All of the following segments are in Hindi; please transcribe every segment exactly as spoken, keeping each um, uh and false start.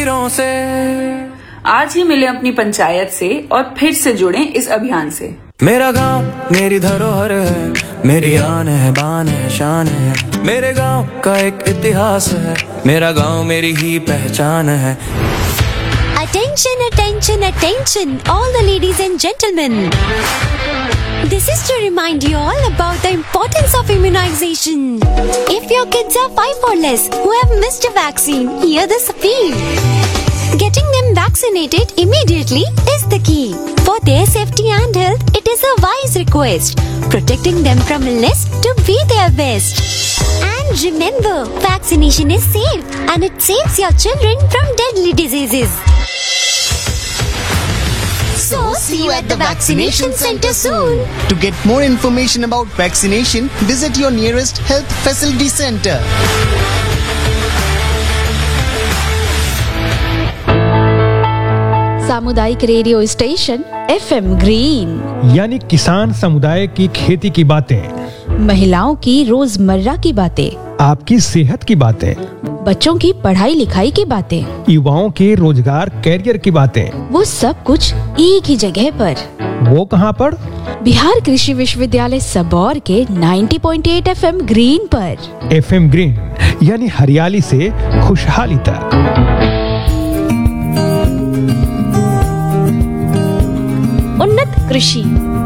तस्वीरों से। आज ही मिले अपनी पंचायत से और फिर से जुड़े इस अभियान से। मेरा गांव मेरी धरोहर है, मेरी आन है, बान है, शान है। मेरे गांव का एक इतिहास है, मेरा गांव मेरी ही पहचान है। Attention, attention, attention, all the ladies and gentlemen. This is to remind you all about the importance of immunization. If your kids are five or less who have missed a vaccine, hear this appeal. Getting them vaccinated immediately is the key. For their safety and health, it is a wise request. Protecting them from illness to be their best. And remember, vaccination is safe and it saves your children from deadly diseases. So, see you at the vaccination center soon. To get more information about vaccination, visit your nearest health facility center. सामुदायिक radio station F M green, यानी किसान समुदाय की खेती की बातें, महिलाओं की रोजमर्रा की बातें, आपकी सेहत की बातें, बच्चों की पढ़ाई लिखाई की बातें, युवाओं के रोजगार कैरियर की बातें, वो सब कुछ एक ही जगह पर। वो कहाँ पर? बिहार कृषि विश्वविद्यालय सबौर के नब्बे पॉइंट आठ एफ एम ग्रीन पर। एफ एम ग्रीन यानी हरियाली से खुशहाली तक। उन्नत कृषि।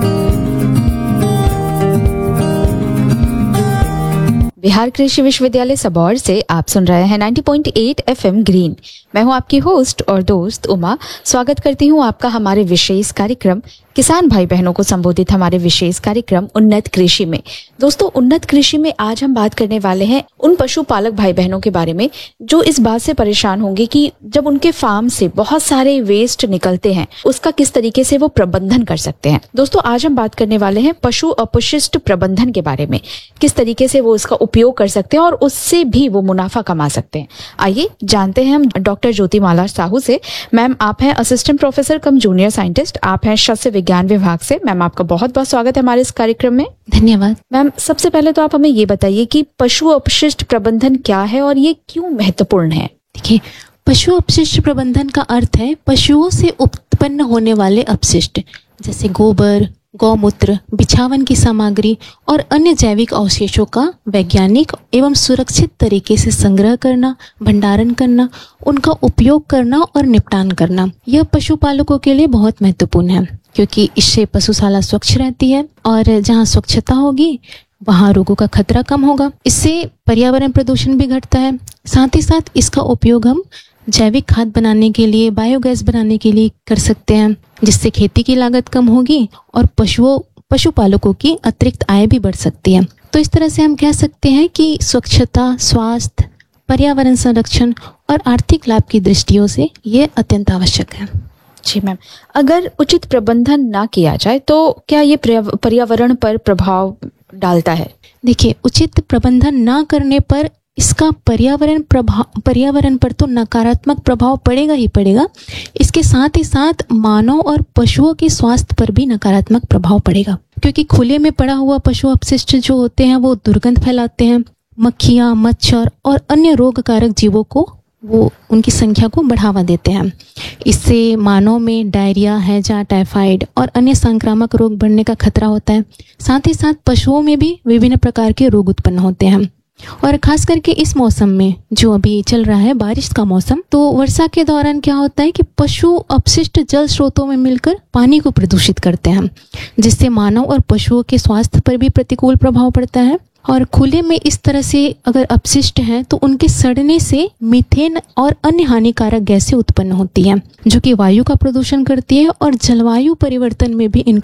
बिहार कृषि विश्वविद्यालय सबौर से आप सुन रहे हैं नब्बे पॉइंट आठ एफ एम ग्रीन। मैं हूं आपकी होस्ट और दोस्त उमा। स्वागत करती हूं आपका हमारे विशेष कार्यक्रम किसान भाई बहनों को संबोधित हमारे विशेष कार्यक्रम उन्नत कृषि में। दोस्तों, उन्नत कृषि में आज हम बात करने वाले हैं उन पशुपालक भाई बहनों के बारे में जो इस बात से परेशान होंगे कि जब उनके फार्म से बहुत सारे वेस्ट निकलते हैं, उसका किस तरीके से वो प्रबंधन कर सकते हैं। दोस्तों, आज हम बात करने वाले हैं पशु अपशिष्ट प्रबंधन के बारे में, किस तरीके से वो उसका उपयोग कर सकते हैं और उससे भी वो मुनाफा कमा सकते हैं। आइए जानते हैं हम डॉक्टर ज्योतिमाला साहू से। मैम, आप हैं असिस्टेंट प्रोफेसर कम जूनियर साइंटिस्ट, आप हैं शस्य विज्ञान विभाग से। मैम, आपका बहुत बहुत स्वागत है हमारे इस कार्यक्रम में। धन्यवाद। मैम, सबसे पहले तो आप हमें ये बताइए कि पशु अपशिष्ट प्रबंधन क्या है और ये क्यों महत्वपूर्ण है। देखिए, पशु अपशिष्ट प्रबंधन का अर्थ है पशुओं से उत्पन्न होने वाले अपशिष्ट जैसे गोबर, गौमूत्र, बिछावन की सामग्री और अन्य जैविक अवशेषों का वैज्ञानिक एवं सुरक्षित तरीके से संग्रह करना, भंडारण करना, उनका उपयोग करना और निपटान करना। यह पशुपालकों के लिए बहुत महत्वपूर्ण है क्योंकि इससे पशुशाला स्वच्छ रहती है और जहाँ स्वच्छता होगी वहाँ रोगों का खतरा कम होगा। इससे पर्यावरण प्रदूषण भी घटता है। साथ ही साथ इसका उपयोग हम जैविक खाद बनाने के लिए, बायोगैस बनाने के लिए कर सकते हैं, जिससे खेती की लागत कम होगी और पशुओं पशुपालकों की अतिरिक्त आय भी बढ़ सकती है। तो इस तरह से हम कह सकते हैं कि स्वच्छता, स्वास्थ्य, पर्यावरण संरक्षण और आर्थिक लाभ की दृष्टियों से ये अत्यंत आवश्यक है। जी मैम, अगर उचित प्रबंधन ना किया जाए तो क्या ये पर्यावरण पर प्रभाव डालता है? देखिए, उचित प्रबंधन ना करने पर इसका पर्यावरण प्रभाव पर्यावरण पर तो नकारात्मक प्रभाव पड़ेगा ही पड़ेगा। इसके साथ ही साथ मानव और पशुओं के स्वास्थ्य पर भी नकारात्मक प्रभाव पड़ेगा, क्योंकि खुले में पड़ा हुआ पशु अपशिष्ट जो होते हैं वो दुर्गंध फैलाते हैं। मक्खियाँ, मच्छर और अन्य रोगकारक जीवों को वो उनकी संख्या को बढ़ावा देते हैं। इससे मानव में डायरिया, हैजा, टाइफाइड और अन्य संक्रामक रोग बढ़ने का खतरा होता है। साथ ही साथ पशुओं में भी विभिन्न प्रकार के रोग उत्पन्न होते हैं। और खास करके इस मौसम में जो अभी चल रहा है, बारिश का मौसम, तो वर्षा के दौरान क्या होता है कि पशु अपशिष्ट जल स्रोतों में मिलकर पानी को प्रदूषित करते हैं, जिससे मानव और पशुओं के स्वास्थ्य पर भी प्रतिकूल प्रभाव पड़ता है। और खुले में इस तरह से अगर अपशिष्ट हैं तो उनके सड़ने से मीथेन और अन्य हानिकारक गैसें उत्पन्न होती हैं, जो कि वायु का प्रदूषण करती है और जलवायु परिवर्तन में भी इनका